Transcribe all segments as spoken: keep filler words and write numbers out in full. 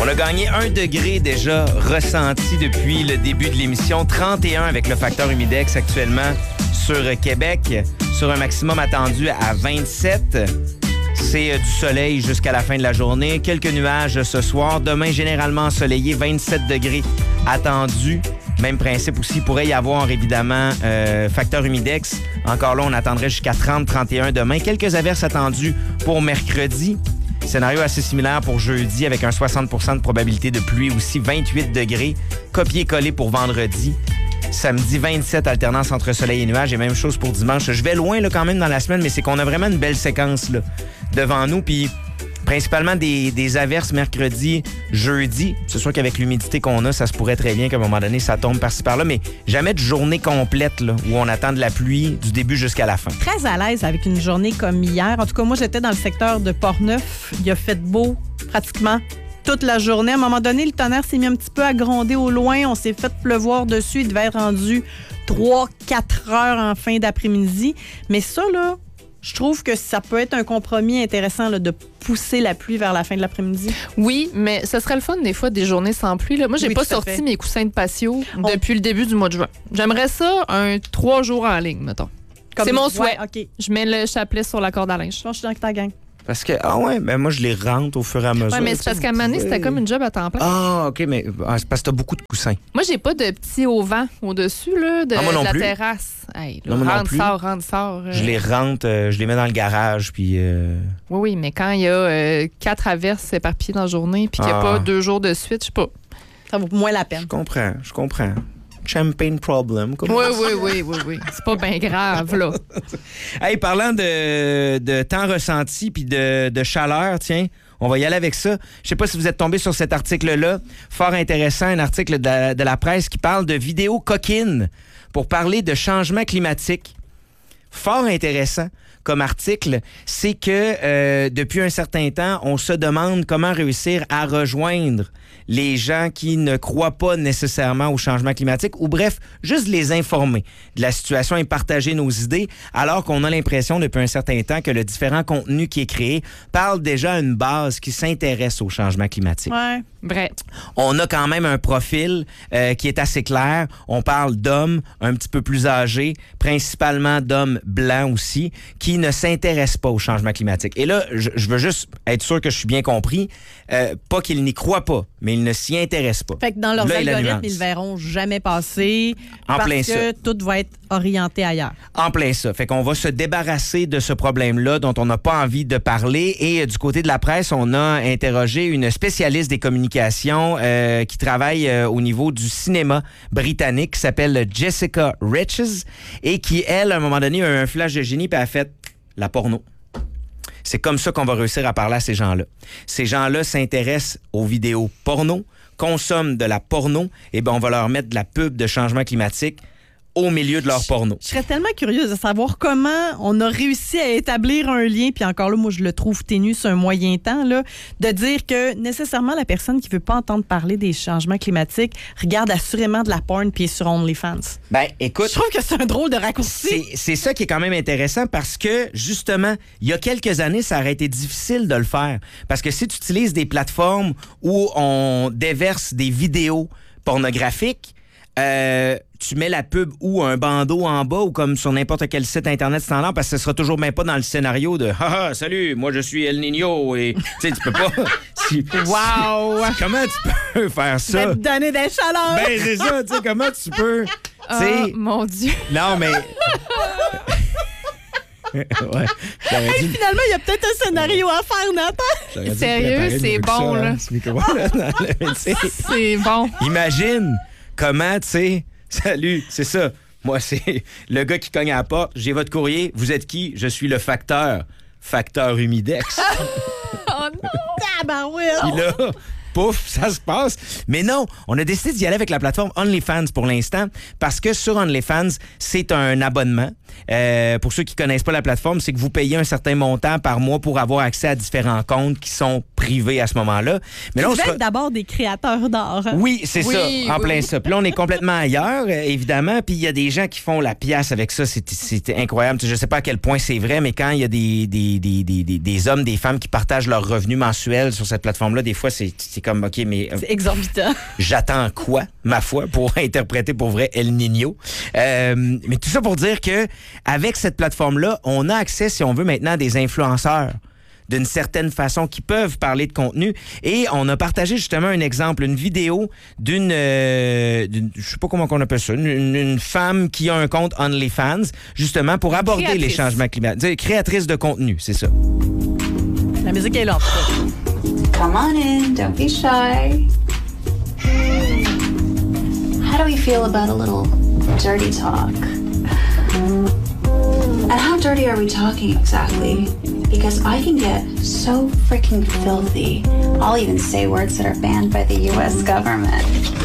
a gagné un degré déjà ressenti depuis le début de l'émission. trente et un avec le facteur humidex actuellement sur Québec, sur un maximum attendu à vingt-sept. C'est du soleil jusqu'à la fin de la journée. Quelques nuages ce soir. Demain, généralement ensoleillé, vingt-sept degrés attendus. Même principe aussi, il pourrait y avoir évidemment euh, facteur humidex. Encore là, on attendrait jusqu'à trente à trente et un demain. Quelques averses attendues pour mercredi. Scénario assez similaire pour jeudi avec un soixante pour cent de probabilité de pluie aussi. vingt-huit degrés. Copier-coller pour vendredi. Samedi, vingt-sept, alternance entre soleil et nuages. Et même chose pour dimanche. Je vais loin là, quand même dans la semaine, mais c'est qu'on a vraiment une belle séquence là, devant nous. Puis principalement des, des averses mercredi, jeudi. C'est sûr qu'avec l'humidité qu'on a, ça se pourrait très bien qu'à un moment donné, ça tombe par-ci par-là. Mais jamais de journée complète là, où on attend de la pluie du début jusqu'à la fin. Très à l'aise avec une journée comme hier. En tout cas, moi, j'étais dans le secteur de Portneuf. Il a fait beau pratiquement toute la journée. À un moment donné, le tonnerre s'est mis un petit peu à gronder au loin. On s'est fait pleuvoir dessus. Il devait être rendu trois à quatre heures en fin d'après-midi. Mais ça, là, je trouve que ça peut être un compromis intéressant là, de pousser la pluie vers la fin de l'après-midi. Oui, mais ce serait le fun des fois des journées sans pluie. Là. Moi, j'ai oui, pas sorti mes coussins de patio On... depuis le début du mois de juin. J'aimerais ça un trois jours en ligne, mettons. Comme... C'est mon souhait. Ouais, okay. Je mets le chapelet sur la corde à linge. Je pense que je suis dans ta gang. Parce que, ah ouais, ben moi, je les rentre au fur et à mesure. Oui, mais c'est parce qu'à un moment donné, c'était comme une job à temps plein. Ah, OK, mais ah, c'est parce que t'as beaucoup de coussins. Moi, j'ai pas de petits auvents au-dessus là, de, ah, moi non de la plus. terrasse. Hey, là, non, moi rentre, non plus. sort, rentre, sort. Euh... Je les rentre, euh, je les mets dans le garage, puis... Euh... Oui, oui, mais quand il y a euh, quatre averses éparpillées dans la journée, puis qu'il n'y a ah. pas deux jours de suite, je sais pas. Ça vaut moins la peine. Je comprends, je comprends. Champagne problem. Oui, oui, oui, oui, oui. C'est pas bien grave, là. Hey, parlant de, de temps ressenti puis de, de chaleur, tiens, on va y aller avec ça. Je sais pas si vous êtes tombé sur cet article-là. Fort intéressant, un article de la, de la presse qui parle de vidéos coquines pour parler de changement climatique. Fort intéressant comme article, c'est que euh, depuis un certain temps, on se demande comment réussir à rejoindre les gens qui ne croient pas nécessairement au changement climatique ou bref, juste les informer de la situation et partager nos idées alors qu'on a l'impression depuis un certain temps que le différent contenu qui est créé parle déjà à une base qui s'intéresse au changement climatique. Ouais. Vrai. On a quand même un profil euh, qui est assez clair. On parle d'hommes un petit peu plus âgés, principalement d'hommes blancs aussi, qui ne s'intéressent pas au changement climatique. Et là, je, je veux juste être sûr que je suis bien compris. Euh, pas qu'ils n'y croient pas, mais ils ne s'y intéressent pas. Fait que dans leurs là algorithmes, ils le verront jamais passer en parce plein que ça. tout va être orienté ailleurs. En plein ça. Fait qu'on va se débarrasser de ce problème-là dont on n'a pas envie de parler. Et euh, du côté de la presse, on a interrogé une spécialiste des communications euh, qui travaille euh, au niveau du cinéma britannique, qui s'appelle Jessica Riches et qui, elle, à un moment donné, a eu un flash de génie puis a fait la porno. C'est comme ça qu'on va réussir à parler à ces gens-là. Ces gens-là s'intéressent aux vidéos porno, consomment de la porno, et bien on va leur mettre de la pub de changement climatique au milieu de leur porno. Je serais tellement curieuse de savoir comment on a réussi à établir un lien, puis encore là, moi, je le trouve ténu sur un moyen temps, là, de dire que nécessairement la personne qui veut pas entendre parler des changements climatiques regarde assurément de la porn puis est sur OnlyFans. Ben, écoute... Je trouve que c'est un drôle de raccourci. C'est, c'est ça qui est quand même intéressant parce que, justement, il y a quelques années, ça aurait été difficile de le faire. Parce que si tu utilises des plateformes où on déverse des vidéos pornographiques, euh, tu mets la pub ou un bandeau en bas ou comme sur n'importe quel site Internet standard parce que ce sera toujours même pas dans le scénario de « Haha, salut, moi je suis El Niño » et tu sais, tu peux pas... Si, Wow! si, comment tu peux faire Je vais ça? te donner des chaleurs! Ben, c'est ça, tu sais, comment tu peux... Oh, t'sais, mon Dieu! Non, mais... ouais, Hey, finalement, il y a peut-être un scénario à faire, Nathan! Sérieux, c'est bon, là. C'est bon. Imagine comment, tu sais, salut, c'est ça. Moi, c'est le gars qui cogne à la porte. J'ai votre courrier. Vous êtes qui? Je suis le facteur. Facteur humidex. Oh non! Tabarouette! Puis là, pouf, ça se passe. Mais non, on a décidé d'y aller avec la plateforme OnlyFans pour l'instant parce que sur OnlyFans, c'est un abonnement. Euh, pour ceux qui connaissent pas la plateforme, c'est que vous payez un certain montant par mois pour avoir accès à différents comptes qui sont privés à ce moment-là. Mais là, on Ils se... veulent d'abord des créateurs d'art. Hein? Oui, c'est Oui, ça, en oui. plein ça. Puis là, on est complètement ailleurs, euh, évidemment. Puis il y a des gens qui font la pièce avec ça. C'est, c'est incroyable. Je sais pas à quel point c'est vrai, mais quand il y a des, des, des, des, des, des hommes, des femmes qui partagent leurs revenus mensuels sur cette plateforme-là, des fois, c'est, c'est t'es comme, OK, mais... Euh, c'est exorbitant. J'attends quoi, ma foi, pour interpréter pour vrai El Niño? Euh, mais tout ça pour dire que avec cette plateforme-là, on a accès, si on veut, maintenant à des influenceurs d'une certaine façon, qui peuvent parler de contenu. Et on a partagé justement un exemple, une vidéo d'une, euh, d'une je sais pas comment on appelle ça, une, une femme qui a un compte OnlyFans, justement pour aborder créatrice. Les changements climatiques. Créatrice de contenu, c'est ça. La musique est là, en tout cas. Come on in, don't be shy. How do we feel about a little dirty talk? And how dirty are we talking exactly? Because I can get so freaking filthy. I'll even say words that are banned by the U S government.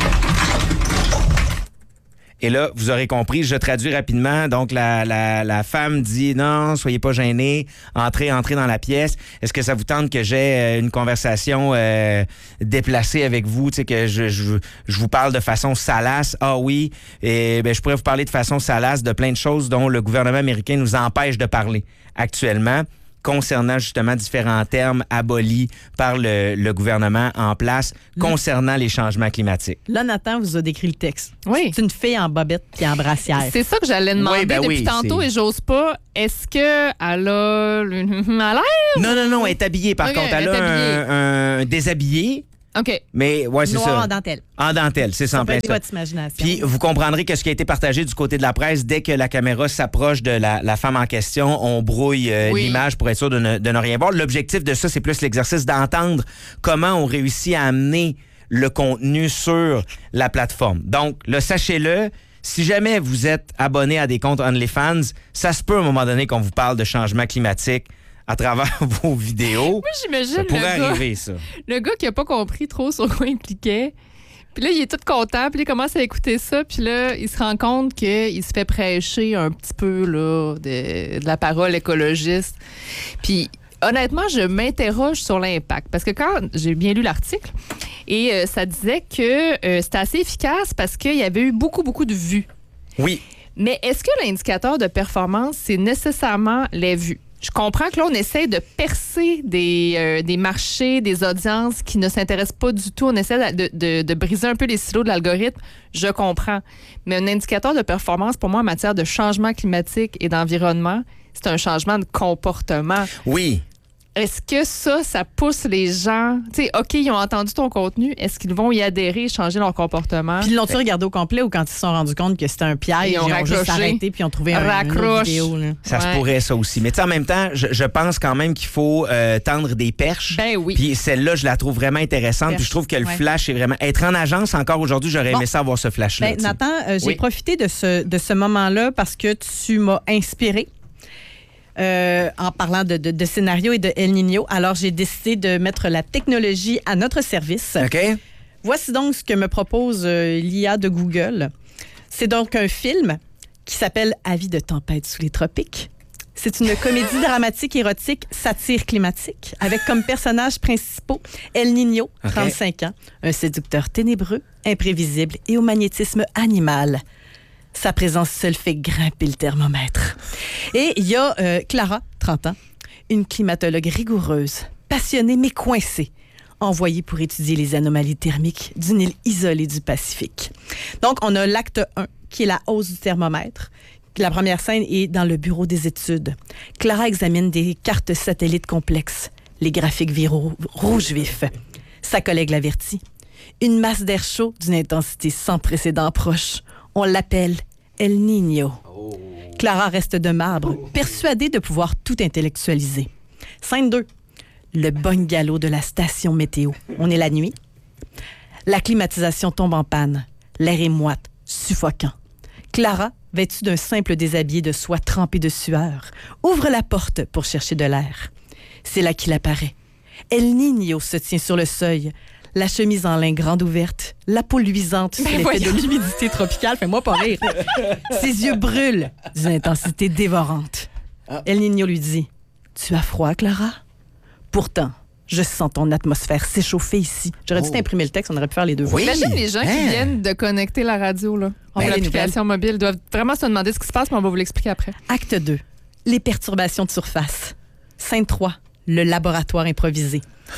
Et là, vous aurez compris, je traduis rapidement. Donc, la, la, la femme dit « Non, soyez pas gênés, entrez, entrez dans la pièce. Est-ce que ça vous tente que j'ai une conversation euh, déplacée avec vous, tu sais, que je, je, je vous parle de façon salace? Ah oui, et ben, je pourrais vous parler de façon salace de plein de choses dont le gouvernement américain nous empêche de parler actuellement, concernant justement différents termes abolis par le, le gouvernement en place concernant les changements climatiques. Là, Nathan vous a décrit le texte. Oui. C'est une fille en bobette et en brassière. C'est ça que j'allais demander oui, ben depuis oui, tantôt c'est... et j'ose pas. Est-ce qu'elle a l'air? Non, non, non, elle est habillée par okay, contre. Elle, elle a un, un déshabillé. OK. Mais ouais, c'est Noir ça. en dentelle. En dentelle, c'est ça. Ça peut être ça. votre imagination. Puis vous comprendrez que ce qui a été partagé du côté de la presse, dès que la caméra s'approche de la, la femme en question, on brouille euh, oui. l'image pour être sûr de ne, de ne rien voir. L'objectif de ça, c'est plus l'exercice d'entendre comment on réussit à amener le contenu sur la plateforme. Donc, là, sachez-le, si jamais vous êtes abonné à des comptes OnlyFans, ça se peut à un moment donné qu'on vous parle de changement climatique à travers vos vidéos. Moi, j'imagine ça pourrait le gars, arriver, ça. Le gars qui a pas compris trop sur quoi il cliquait. Puis là, il est tout content, puis il commence à écouter ça, puis là, il se rend compte qu'il se fait prêcher un petit peu là, de, de la parole écologiste. Puis honnêtement, je m'interroge sur l'impact. Parce que quand j'ai bien lu l'article, et euh, ça disait que euh, c'était assez efficace parce qu'il y avait eu beaucoup, beaucoup de vues. Oui. Mais est-ce que l'indicateur de performance, c'est nécessairement les vues? Je comprends que là, on essaie de percer des, euh, des marchés, des audiences qui ne s'intéressent pas du tout. On essaie de, de, de briser un peu les silos de l'algorithme. Je comprends. Mais un indicateur de performance, pour moi, en matière de changement climatique et d'environnement, c'est un changement de comportement. Oui. Est-ce que ça, ça pousse les gens? Tu sais, OK, ils ont entendu ton contenu. Est-ce qu'ils vont y adhérer et changer leur comportement? Puis l'ont-tu regardé au complet ou quand ils se sont rendus compte que c'était un piège, ils ont, ils ont juste arrêté puis ils ont trouvé un, une autre vidéo? Là. Ça ouais. se pourrait, ça aussi. Mais tu sais, en même temps, je, je pense quand même qu'il faut euh, tendre des perches. Ben oui. Puis celle-là, je la trouve vraiment intéressante. Perche. Puis je trouve que le ouais. flash est vraiment... Être en agence, encore aujourd'hui, j'aurais bon. aimé ça avoir ce flash-là. Ben, Nathan, euh, j'ai oui. profité de ce, de ce moment-là parce que tu m'as inspiré. Euh, en parlant de, de, de scénario et de El Niño. Alors, j'ai décidé de mettre la technologie à notre service. OK. Voici donc ce que me propose euh, l'I A de Google. C'est donc un film qui s'appelle « Avis de tempête sous les tropiques ». C'est une comédie dramatique érotique satire climatique avec comme personnages principaux El Niño, okay. trente-cinq ans, un séducteur ténébreux, imprévisible et au magnétisme animal. Sa présence seule fait grimper le thermomètre. Et il y a euh, Clara, trente ans, une climatologue rigoureuse, passionnée mais coincée, envoyée pour étudier les anomalies thermiques d'une île isolée du Pacifique. Donc, on a l'acte un, qui est la hausse du thermomètre. La première scène est dans le bureau des études. Clara examine des cartes satellites complexes, les graphiques viraux rouge vif. Sa collègue l'avertit. Une masse d'air chaud d'une intensité sans précédent proche. On l'appelle El Niño. Oh. Clara reste de marbre, persuadée de pouvoir tout intellectualiser. Scène deux. Le bungalow de la station météo. On est la nuit. La climatisation tombe en panne. L'air est moite, suffocant. Clara, vêtue d'un simple déshabillé de soie trempé de sueur, ouvre la porte pour chercher de l'air. C'est là qu'il apparaît. El Niño se tient sur le seuil, la chemise en lin grande ouverte, la peau luisante sous l'effet de l'humidité tropicale. Fais-moi pas rire. Ses yeux brûlent d'une intensité dévorante. Ah. El Niño lui dit « Tu as froid, Clara? Pourtant, je sens ton atmosphère s'échauffer ici. » J'aurais oh. dû t'imprimer le texte, on aurait pu faire les deux. Oui. Imagine les gens hein? qui viennent de connecter la radio, là. On ben, l'application mobile, doivent vraiment se demander ce qui se passe, mais on va vous l'expliquer après. Acte deux. Les perturbations de surface. Scène trois. Le laboratoire improvisé.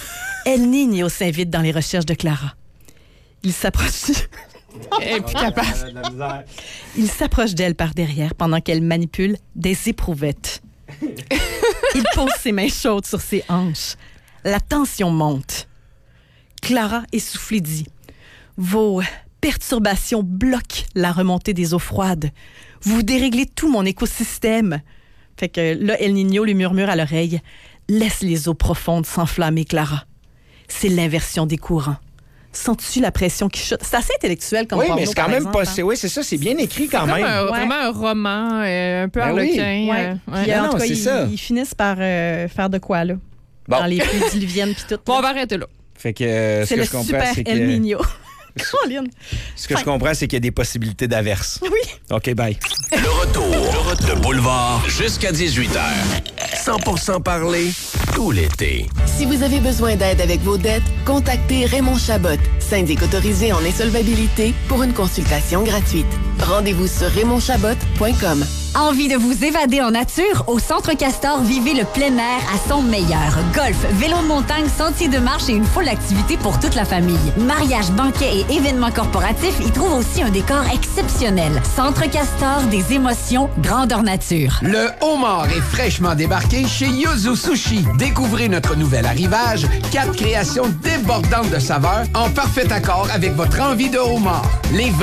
El Niño s'invite dans les recherches de Clara. Il s'approche... Et puis capable. Il s'approche d'elle par derrière pendant qu'elle manipule des éprouvettes. Il pose ses mains chaudes sur ses hanches. La tension monte. Clara, essoufflée, dit « Vos perturbations bloquent la remontée des eaux froides. Vous déréglez tout mon écosystème. » Fait que là, El Niño lui murmure à l'oreille « Laisse les eaux profondes s'enflammer, Clara. C'est l'inversion des courants. » Sens-tu la pression qui chute? C'est assez intellectuel comme Oui, porno, mais c'est quand par même exemple, pas... hein? Oui, c'est ça, c'est bien écrit quand C'est même. comme un, Ouais. vraiment un roman, euh, un peu Ben oui. harlequin. Ouais. euh, ouais. Puis, Non, en tout non, cas, c'est ils, ça. ils finissent par euh, faire de quoi, là? Bon. Dans les pluies diluviennes puis tout. Bon, on va arrêter là. Fait que euh, ce C'est que le je comprends, super c'est El que... Niño. Colin. Ce que je comprends, c'est qu'il y a des possibilités d'averse. Oui. OK, bye. Le retour, le retour de Boulevard jusqu'à dix-huit heures. cent pour cent parler tout l'été. Si vous avez besoin d'aide avec vos dettes, contactez Raymond Chabot, syndic autorisé en insolvabilité, pour une consultation gratuite. Rendez-vous sur raymond chabot point com. Envie de vous évader en nature? Au Centre Castor, vivez le plein air à son meilleur. Golf, vélo de montagne, sentiers de marche et une foule d'activités pour toute la famille. Mariage, banquets et événements corporatifs y trouvent aussi un décor exceptionnel. Centre Castor, des émotions grandeur nature. Le homard est fraîchement débarqué chez Yuzu Sushi. Découvrez notre nouvel arrivage, quatre créations débordantes de saveurs en parfait accord avec votre envie de homard. Les